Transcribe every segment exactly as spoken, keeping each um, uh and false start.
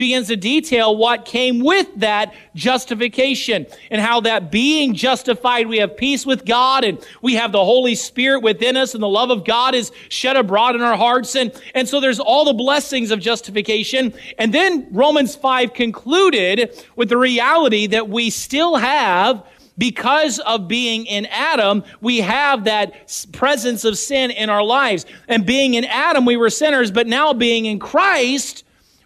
begins to detail what came with that justification and how that being justified, we have peace with God and we have the Holy Spirit within us and the love of God is shed abroad in our hearts. And, and so there's all the blessings of justification. And then Romans five concluded with the reality that we still have, because of being in Adam, we have that presence of sin in our lives. And being in Adam, we were sinners, but now being in Christ,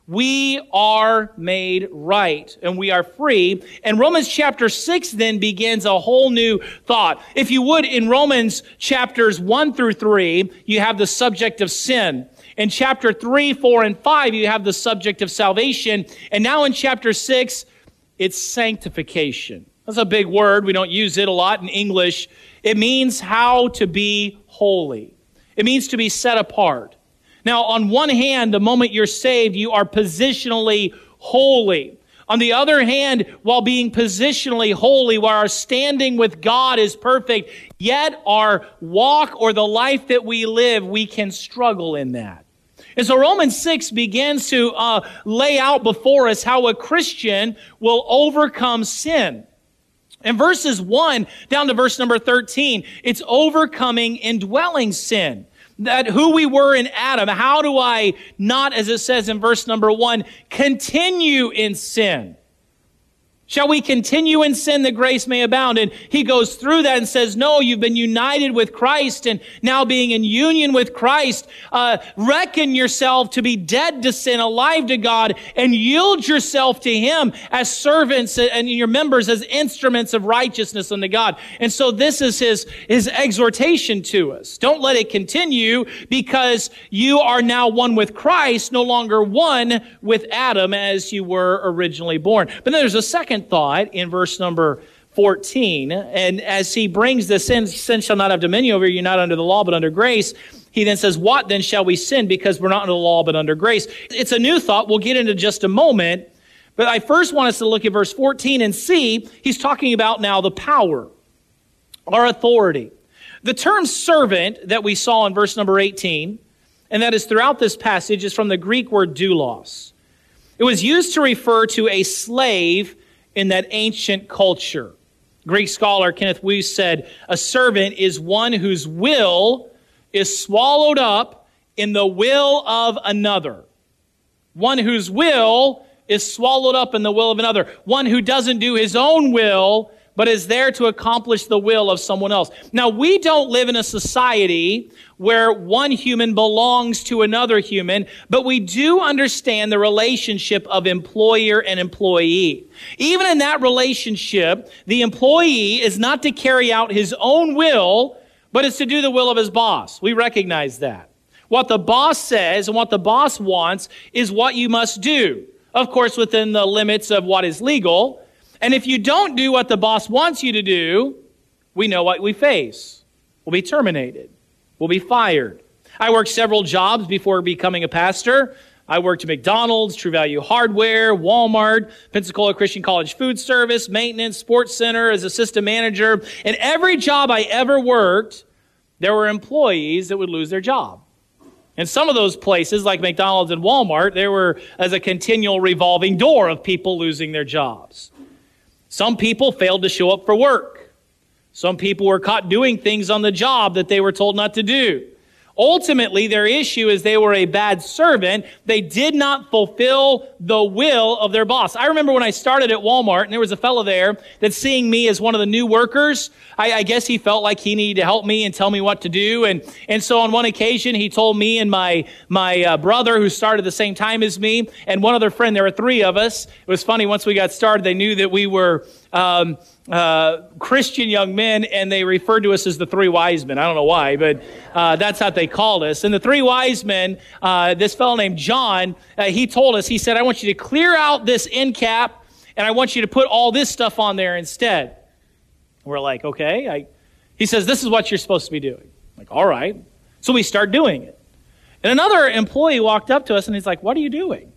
we are made right and we are free. And Romans chapter six then begins a whole new thought. If you would, in Romans chapters one through three, you have the subject of sin. In chapter three, four, and five, you have the subject of salvation. And now in chapter six, it's sanctification. That's a big word. We don't use it a lot in English. It means how to be holy. It means to be set apart. Now, on one hand, the moment you're saved, you are positionally holy. On the other hand, while being positionally holy, while our standing with God is perfect, yet our walk or the life that we live, we can struggle in that. And so Romans six begins to uh, lay out before us how a Christian will overcome sin. In verses one down to verse number thirteen, it's overcoming indwelling sin. That who we were in Adam, how do I not, as it says in verse number one, continue in sin? Shall we continue in sin that grace may abound? And he goes through that and says, no, you've been united with Christ, and now being in union with Christ, uh, reckon yourself to be dead to sin, alive to God, and yield yourself to Him as servants and your members as instruments of righteousness unto God. And so this is his, his exhortation to us. Don't let it continue, because you are now one with Christ, no longer one with Adam as you were originally born. But then there's a second thought in verse number fourteen, and as he brings this in, sin shall not have dominion over you, not under the law but under grace. He then says, what then shall we sin, because we're not under the law but under grace? It's a new thought. We'll get into just a moment, but I first want us to look at verse fourteen and see he's talking about now the power, our authority. The term servant that we saw in verse number eighteen, and that is throughout this passage, is from the Greek word doulos. It was used to refer to a slave in that ancient culture. Greek scholar Kenneth Wuest said, a servant is one whose will is swallowed up in the will of another. One whose will is swallowed up in the will of another. One who doesn't do his own will, but is there to accomplish the will of someone else. Now, we don't live in a society where one human belongs to another human, but we do understand the relationship of employer and employee. Even in that relationship, the employee is not to carry out his own will, but is to do the will of his boss. We recognize that. What the boss says and what the boss wants is what you must do. Of course, within the limits of what is legal. And if you don't do what the boss wants you to do, we know what we face. We'll be terminated. We'll be fired. I worked several jobs before becoming a pastor. I worked at McDonald's, True Value Hardware, Walmart, Pensacola Christian College Food Service, maintenance, sports center as assistant manager. And every job I ever worked, there were employees that would lose their job. And some of those places, like McDonald's and Walmart, there were as a continual revolving door of people losing their jobs. Some people failed to show up for work. Some people were caught doing things on the job that they were told not to do. Ultimately, their issue is they were a bad servant. They did not fulfill the will of their boss. I remember when I started at Walmart, and there was a fellow there that, seeing me as one of the new workers, I, I guess he felt like he needed to help me and tell me what to do. And, and so on one occasion, he told me and my, my uh, brother, who started the same time as me, and one other friend, there were three of us. It was funny, once we got started, they knew that we were Um, uh, Christian young men, and they referred to us as the three wise men. I don't know why, but uh, that's how they called us. And the three wise men, uh, this fellow named John, uh, he told us, he said, I want you to clear out this end cap, and I want you to put all this stuff on there instead. We're like, okay. I, he says, this is what you're supposed to be doing. I'm like, all right. So we start doing it. And another employee walked up to us, and he's like, what are you doing?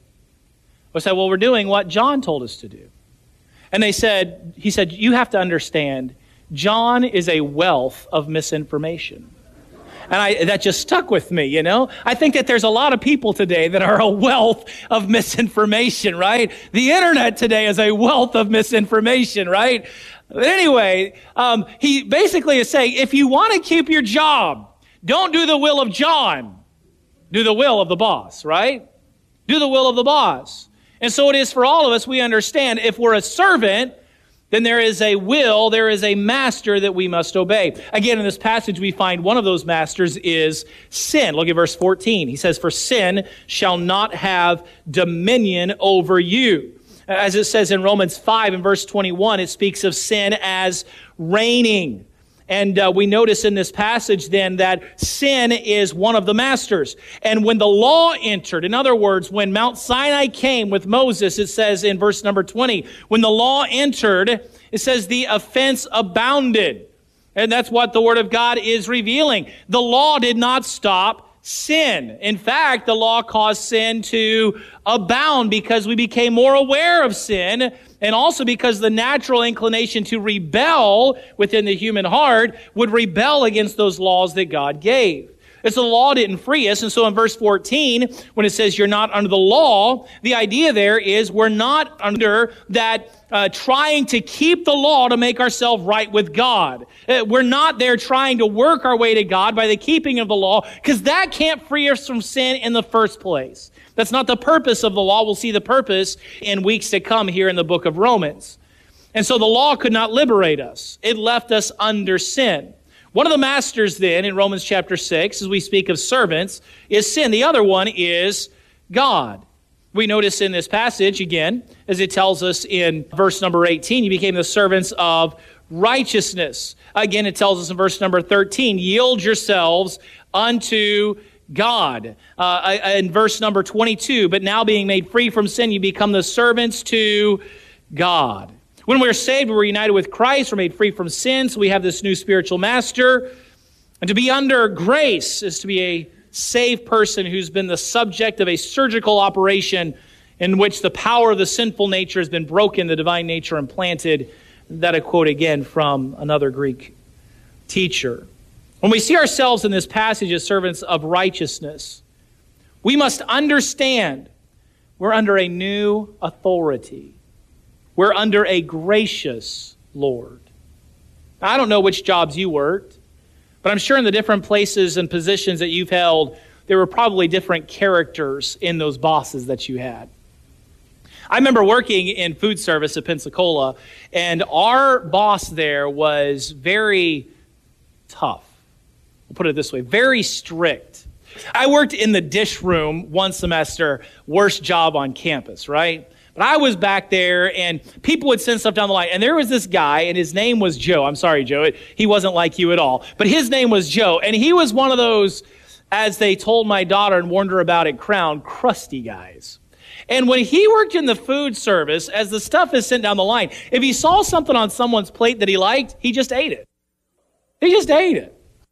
I said, well, we're doing what John told us to do. And they said, he said, you have to understand, John is a wealth of misinformation. And I, that just stuck with me, you know. I think that there's a lot of people today that are a wealth of misinformation, right? The internet today is a wealth of misinformation, right? But anyway, um, he basically is saying, if you want to keep your job, don't do the will of John. Do the will of the boss, right? Do the will of the boss. And so it is for all of us. We understand if we're a servant, then there is a will, there is a master that we must obey. Again, in this passage, we find one of those masters is sin. Look at verse fourteen. He says, for sin shall not have dominion over you. As it says in Romans five and verse twenty-one, it speaks of sin as reigning. And uh, we notice in this passage then that sin is one of the masters. And when the law entered, in other words, when Mount Sinai came with Moses, it says in verse number twenty, when the law entered, it says the offense abounded. And that's what the Word of God is revealing. The law did not stop sin. In fact, the law caused sin to abound because we became more aware of sin, and also because the natural inclination to rebel within the human heart would rebel against those laws that God gave. And so the law didn't free us. And so in verse fourteen, when it says you're not under the law, the idea there is we're not under that uh, trying to keep the law to make ourselves right with God. Uh, we're not there trying to work our way to God by the keeping of the law, because that can't free us from sin in the first place. That's not the purpose of the law. We'll see the purpose in weeks to come here in the book of Romans. And so the law could not liberate us. It left us under sin. One of the masters then in Romans chapter six, as we speak of servants, is sin. The other one is God. We notice in this passage, again, as it tells us in verse number eighteen, you became the servants of righteousness. Again, it tells us in verse number thirteen, yield yourselves unto God. Uh, in verse number twenty-two, but now being made free from sin, you become the servants to God. When we're saved, we're united with Christ. We're made free from sin, so we have this new spiritual master. And to be under grace is to be a saved person who's been the subject of a surgical operation in which the power of the sinful nature has been broken, the divine nature implanted. That I quote again from another Greek teacher. When we see ourselves in this passage as servants of righteousness, we must understand we're under a new authority. We're under a gracious Lord. Now, I don't know which jobs you worked, but I'm sure in the different places and positions that you've held, there were probably different characters in those bosses that you had. I remember working in food service at Pensacola, and our boss there was very tough. We'll put it this way, very strict. I worked in the dish room one semester, worst job on campus, right? But I was back there, and people would send stuff down the line. And there was this guy, and his name was Joe. I'm sorry, Joe. It, he wasn't like you at all. But his name was Joe. And he was one of those, as they told my daughter and warned her about at Crown, crusty guys. And when he worked in the food service, as the stuff is sent down the line, if he saw something on someone's plate that he liked, he just ate it. He just ate it.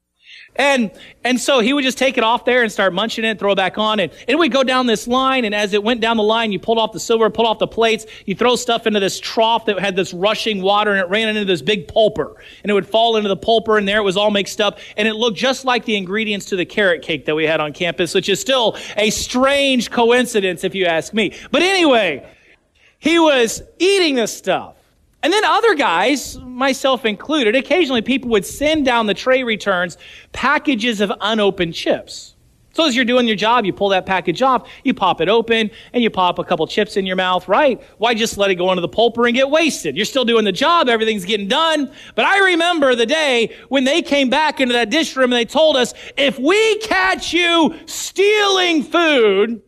And and so he would just take it off there and start munching it, throw it back on. And it would go down this line. And as it went down the line, you pulled off the silver, pulled off the plates. You throw stuff into this trough that had this rushing water, and it ran into this big pulper. And it would fall into the pulper, and there it was all mixed up. And it looked just like the ingredients to the carrot cake that we had on campus, which is still a strange coincidence if you ask me. But anyway, he was eating this stuff. And then other guys, myself included, occasionally people would send down the tray returns packages of unopened chips. So as you're doing your job, you pull that package off, you pop it open, and you pop a couple chips in your mouth, right? Why just let it go into the pulper and get wasted? You're still doing the job, everything's getting done. But I remember the day when they came back into that dish room and they told us, if we catch you stealing food,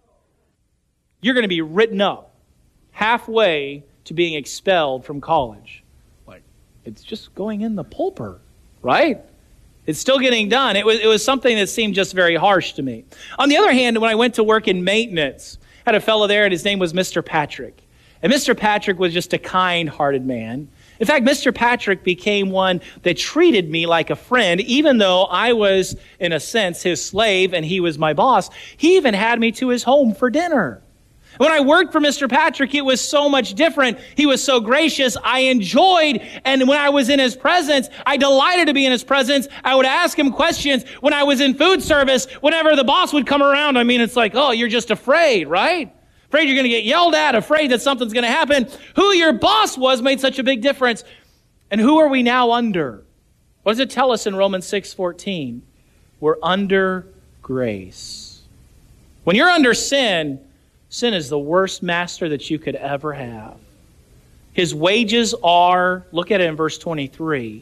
you're going to be written up halfway to being expelled from college. Like, it's just going in the pulper, right? It's still getting done. It was, it was something that seemed just very harsh to me. On the other hand, when I went to work in maintenance, I had a fellow there, and his name was Mister Patrick. And Mister Patrick was just a kind-hearted man. In fact, Mister Patrick became one that treated me like a friend, even though I was, in a sense, his slave and he was my boss. He even had me to his home for dinner. When I worked for Mister Patrick, it was so much different. He was so gracious. I enjoyed, and when I was in his presence, I delighted to be in his presence. I would ask him questions. When I was in food service, whenever the boss would come around, I mean, it's like, oh, you're just afraid, right? Afraid you're going to get yelled at, afraid that something's going to happen. Who your boss was made such a big difference. And who are we now under? What does it tell us in Romans six fourteen? We're under grace. When you're under sin, sin is the worst master that you could ever have. His wages are, look at it in verse twenty-three,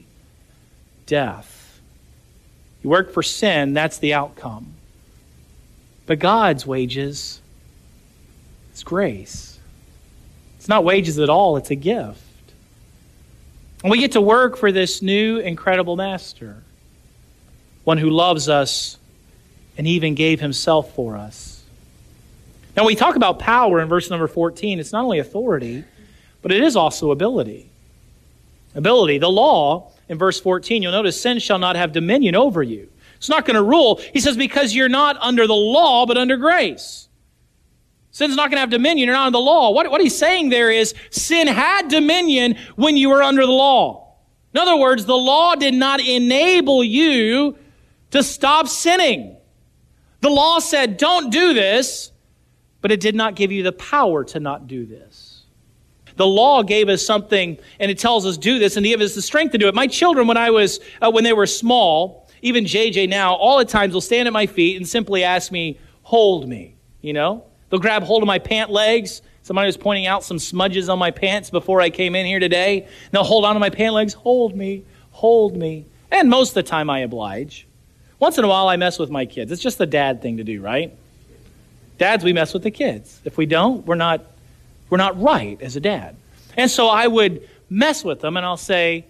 death. You work for sin, that's the outcome. But God's wages, it's grace. It's not wages at all, it's a gift. And we get to work for this new, incredible master. One who loves us and even gave himself for us. Now, when we talk about power in verse number fourteen, it's not only authority, but it is also ability. Ability. The law, in verse fourteen, you'll notice, sin shall not have dominion over you. It's not going to rule. He says, because you're not under the law, but under grace. Sin's not going to have dominion. You're not under the law. What, what he's saying there is, sin had dominion when you were under the law. In other words, the law did not enable you to stop sinning. The law said, don't do this, but it did not give you the power to not do this. The law gave us something, and it tells us do this, and it gave us the strength to do it. My children, when I was, uh, when they were small, even J J now, all the times will stand at my feet and simply ask me, hold me, you know? They'll grab hold of my pant legs. Somebody was pointing out some smudges on my pants before I came in here today. And they'll hold on to my pant legs, hold me, hold me. And most of the time I oblige. Once in a while I mess with my kids. It's just the dad thing to do, right? Dads, we mess with the kids. If we don't, we're not, we're not right as a dad. And so I would mess with them and I'll say,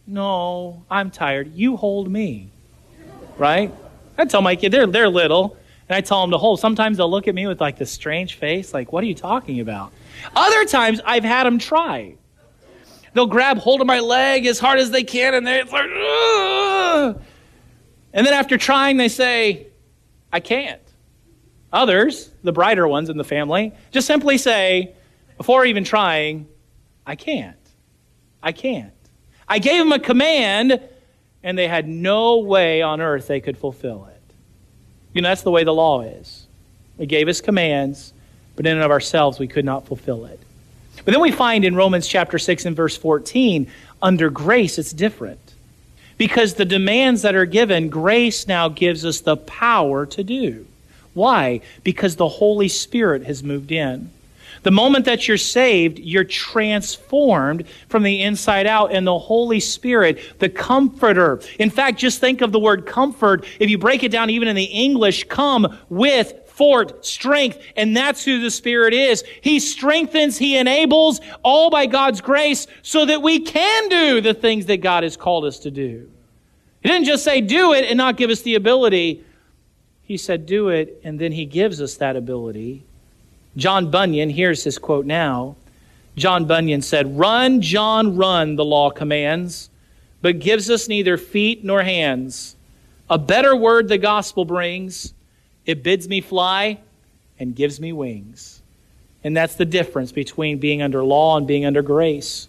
no, I'm tired. You hold me. Right? I tell my kid, they're, they're little, and I tell them to hold. Sometimes they'll look at me with like this strange face, like, what are you talking about? Other times, I've had them try. They'll grab hold of my leg as hard as they can, and they're like, ugh! And then after trying, they say, I can't. Others, the brighter ones in the family, just simply say, before even trying, I can't. I can't. I gave them a command, and they had no way on earth they could fulfill it. You know, that's the way the law is. It gave us commands, but in and of ourselves, we could not fulfill it. But then we find in Romans chapter six and verse fourteen, under grace, it's different. Because the demands that are given, grace now gives us the power to do. Why? Because the Holy Spirit has moved in. The moment that you're saved, you're transformed from the inside out, and the Holy Spirit, the Comforter. In fact, just think of the word comfort. If you break it down even in the English, come with fort, strength, and that's who the Spirit is. He strengthens, He enables, all by God's grace, so that we can do the things that God has called us to do. He didn't just say do it and not give us the ability. He said do it, and then He gives us that ability. John Bunyan, here's his quote now. John Bunyan said, "Run, John, run, the law commands, but gives us neither feet nor hands. A better word the gospel brings. It bids me fly and gives me wings." And that's the difference between being under law and being under grace.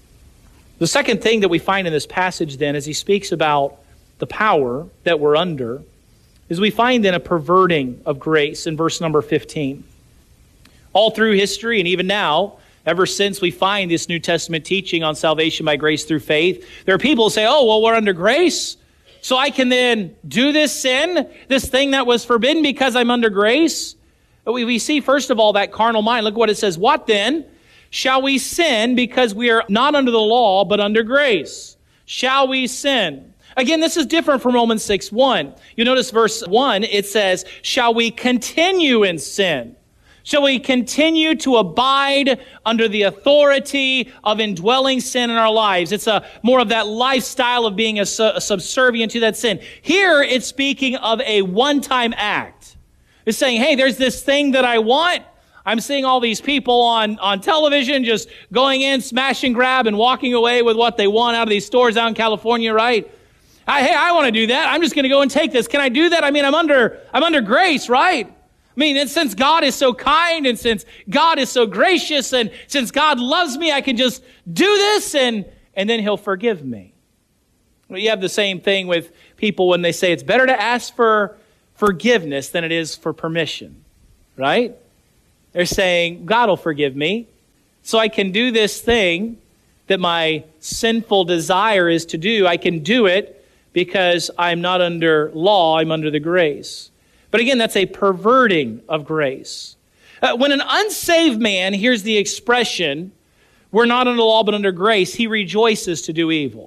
The second thing that we find in this passage then, as he speaks about the power that we're under, is we find then a perverting of grace in verse number fifteen. All through history and even now, ever since we find this New Testament teaching on salvation by grace through faith, there are people who say, oh, well, we're under grace, so I can then do this sin, this thing that was forbidden because I'm under grace. But we, we see, first of all, that carnal mind. Look what it says. What then? Shall we sin because we are not under the law, but under grace? Shall we sin? Again, this is different from Romans six one. You notice verse one, it says, shall we continue in sin? Shall we continue to abide under the authority of indwelling sin in our lives? It's a more of that lifestyle of being a, su- a subservient to that sin. Here, it's speaking of a one-time act. It's saying, hey, there's this thing that I want. I'm seeing all these people on, on television just going in, smash and grab, and walking away with what they want out of these stores out in California, right? I, hey, I want to do that. I'm just going to go and take this. Can I do that? I mean, I'm under, I'm under grace, right? I mean, and since God is so kind and since God is so gracious and since God loves me, I can just do this and, and then he'll forgive me. Well, you have the same thing with people when they say it's better to ask for forgiveness than it is for permission, right? They're saying, God will forgive me, so I can do this thing that my sinful desire is to do. I can do it because I'm not under law, I'm under the grace. But again, that's a perverting of grace. Uh, when an unsaved man hears the expression, we're not under law but under grace, he rejoices to do evil.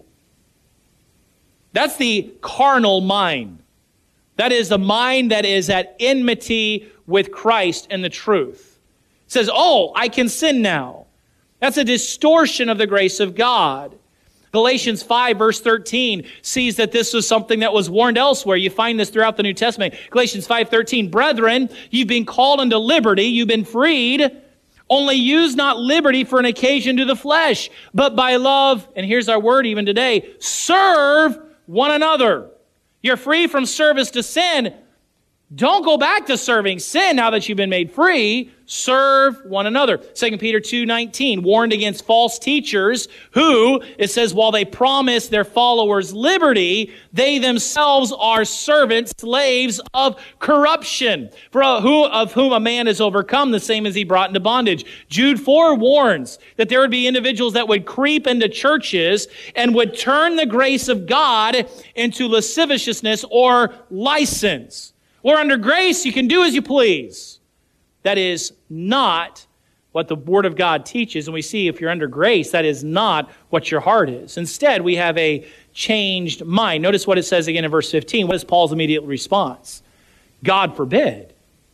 That's the carnal mind. That is the mind that is at enmity with Christ and the truth. It says, oh, I can sin now. That's a distortion of the grace of God. Galatians five, verse thirteen, sees that this was something that was warned elsewhere. You find this throughout the New Testament. Galatians five thirteen, brethren, you've been called unto liberty, you've been freed. Only use not liberty for an occasion to the flesh, but by love, and here's our word even today, serve one another. You're free from service to sin. Don't go back to serving sin now that you've been made free. Serve one another. Second Peter two nineteen, warned against false teachers who, it says, while they promise their followers liberty, they themselves are servants, slaves of corruption, for who, of whom a man is overcome, the same as he brought into bondage. Jude four warns that there would be individuals that would creep into churches and would turn the grace of God into lasciviousness or license. Or under grace, you can do as you please. That is not what the Word of God teaches. And we see if you're under grace, that is not what your heart is. Instead, we have a changed mind. Notice what it says again in verse fifteen. What is Paul's immediate response? God forbid.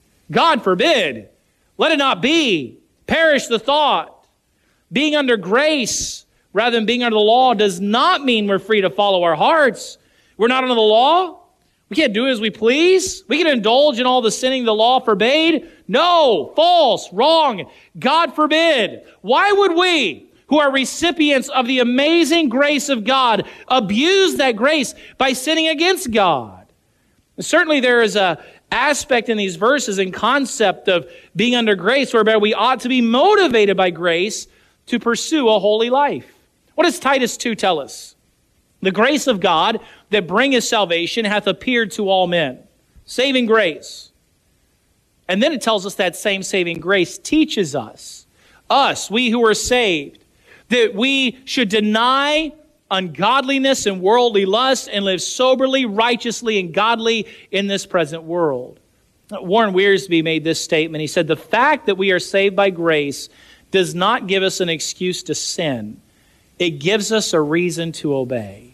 God forbid. Let it not be. Perish the thought. Being under grace rather than being under the law does not mean we're free to follow our hearts. We're not under the law. We can't do as we please. We can indulge in all the sinning the law forbade. No, false, wrong. God forbid. Why would we, who are recipients of the amazing grace of God, abuse that grace by sinning against God? And certainly there is a aspect in these verses and concept of being under grace whereby we ought to be motivated by grace to pursue a holy life. What does Titus two tell us? The grace of God that bringeth salvation hath appeared to all men. Saving grace. And then it tells us that same saving grace teaches us, us, we who are saved, that we should deny ungodliness and worldly lust and live soberly, righteously, and godly in this present world. Warren Wiersbe made this statement. He said, the fact that we are saved by grace does not give us an excuse to sin. It gives us a reason to obey.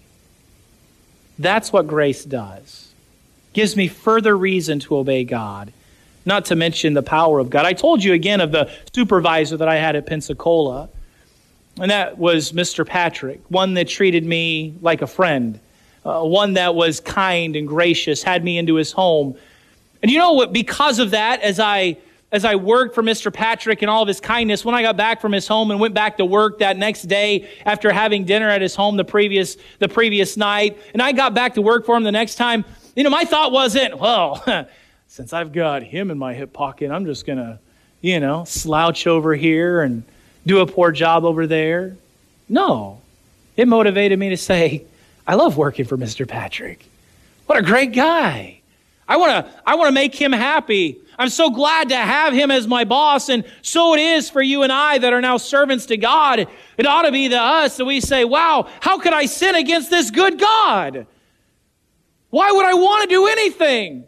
That's what grace does. Gives me further reason to obey God. Not to mention the power of God. I told you again of the supervisor that I had at Pensacola. And that was Mister Patrick. One that treated me like a friend. Uh, one that was kind and gracious. Had me into his home. And you know what? Because of that, as I... As I worked for Mister Patrick and all of his kindness, when I got back from his home and went back to work that next day after having dinner at his home the previous the previous night, and I got back to work for him the next time, you know, my thought wasn't, well, since I've got him in my hip pocket, I'm just going to, you know, slouch over here and do a poor job over there. No. It motivated me to say, I love working for Mister Patrick. What a great guy. I want to I want to make him happy. I'm so glad to have him as my boss, and so it is for you and I that are now servants to God. It ought to be to us that we say, wow, how could I sin against this good God? Why would I want to do anything?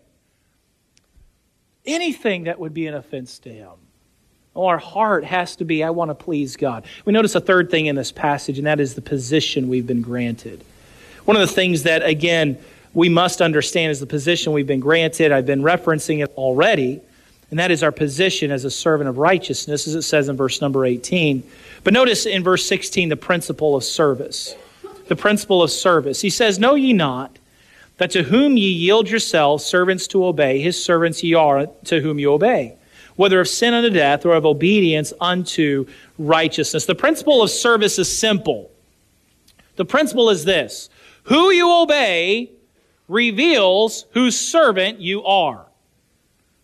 Anything that would be an offense to him. Oh, our heart has to be, I want to please God. We notice a third thing in this passage, and that is the position we've been granted. One of the things that, again, we must understand is the position we've been granted. I've been referencing it already, and that is our position as a servant of righteousness, as it says in verse number eighteen. But notice in verse sixteen the principle of service. The principle of service. He says, know ye not that to whom ye yield yourselves servants to obey, his servants ye are to whom you obey, whether of sin unto death or of obedience unto righteousness. The principle of service is simple. The principle is this: who you obey reveals whose servant you are.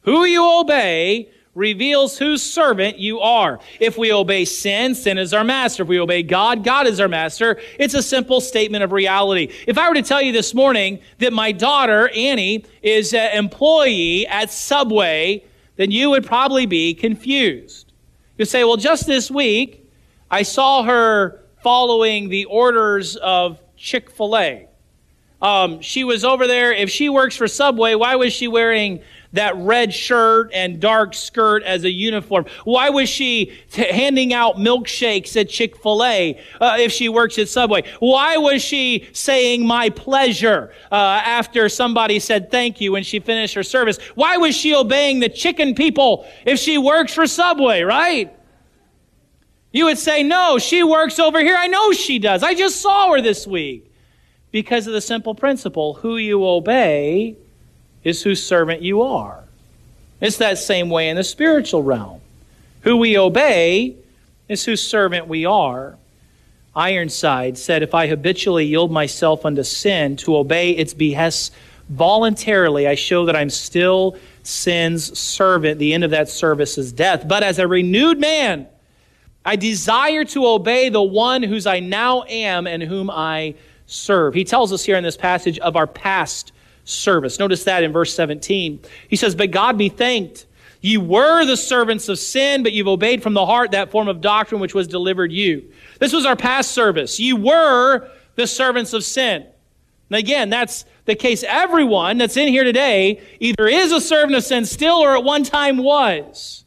Who you obey reveals whose servant you are. If we obey sin, sin is our master. If we obey God, God is our master. It's a simple statement of reality. If I were to tell you this morning that my daughter, Annie, is an employee at Subway, then you would probably be confused. You'd say, well, just this week, I saw her following the orders of Chick-fil-A. Um, she was over there. If she works for Subway, why was she wearing that red shirt and dark skirt as a uniform? Why was she t- handing out milkshakes at Chick-fil-A uh, if she works at Subway? Why was she saying my pleasure uh, after somebody said thank you when she finished her service? Why was she obeying the chicken people if she works for Subway, right? You would say, no, she works over here. I know she does. I just saw her this week. Because of the simple principle, who you obey is whose servant you are. It's that same way in the spiritual realm. Who we obey is whose servant we are. Ironside said, if I habitually yield myself unto sin to obey its behests voluntarily, I show that I'm still sin's servant. The end of that service is death. But as a renewed man, I desire to obey the one whose I now am and whom I serve. He tells us here in this passage of our past service. Notice that in verse seventeen. He says, but God be thanked. Ye were the servants of sin, but you've obeyed from the heart that form of doctrine which was delivered you. This was our past service. Ye were the servants of sin. And again, that's the case. Everyone that's in here today either is a servant of sin still or at one time was.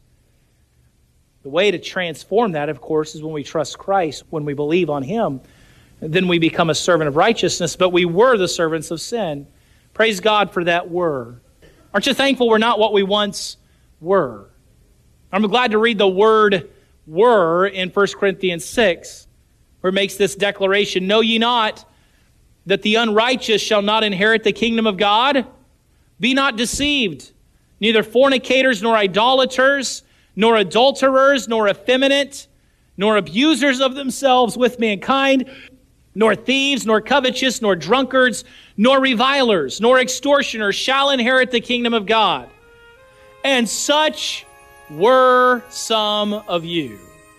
The way to transform that, of course, is when we trust Christ, when we believe on Him. Then we become a servant of righteousness, but we were the servants of sin. Praise God for that were. Aren't you thankful we're not what we once were? I'm glad to read the word were in First Corinthians six, where it makes this declaration, know ye not that the unrighteous shall not inherit the kingdom of God? Be not deceived, neither fornicators, nor idolaters, nor adulterers, nor effeminate, nor abusers of themselves with mankind, nor thieves, nor covetous, nor drunkards, nor revilers, nor extortioners shall inherit the kingdom of God. And such were some of you.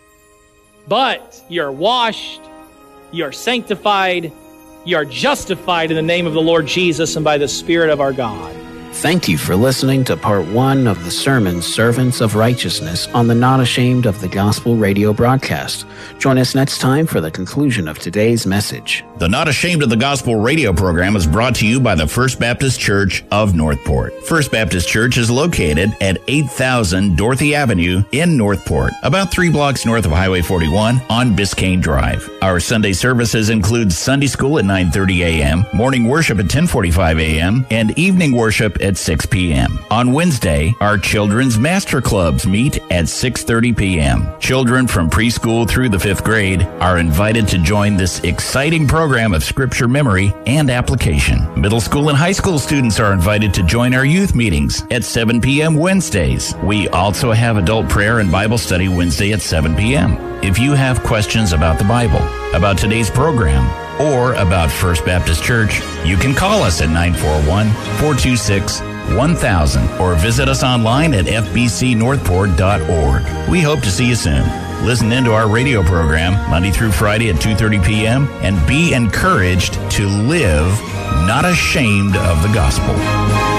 But ye are washed, ye are sanctified, ye are justified in the name of the Lord Jesus and by the Spirit of our God. Thank you for listening to part one of the sermon Servants of Righteousness on the Not Ashamed of the Gospel radio broadcast. Join us next time for the conclusion of today's message. The Not Ashamed of the Gospel radio program is brought to you by the First Baptist Church of Northport. First Baptist Church is located at eight thousand Dorothy Avenue in Northport, about three blocks north of Highway forty-one on Biscayne Drive. Our Sunday services include Sunday school at nine thirty a.m., morning worship at ten forty-five a.m., and evening worship at six p.m. On Wednesday, our children's master clubs meet at six thirty p.m. Children from preschool through the fifth grade are invited to join this exciting program of scripture memory and application. Middle school and high school students are invited to join our youth meetings at seven p.m. Wednesdays. We also have adult prayer and Bible study Wednesday at seven p.m. If you have questions about the Bible, about today's program, or about First Baptist Church, you can call us at nine four one, four two six, one thousand or visit us online at f b c northport dot org. We hope to see you soon. Listen into our radio program Monday through Friday at two thirty p.m. and be encouraged to live not ashamed of the gospel.